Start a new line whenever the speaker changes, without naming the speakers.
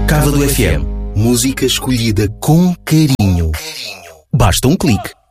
Cávado FM. Música escolhida com carinho. Basta um clique.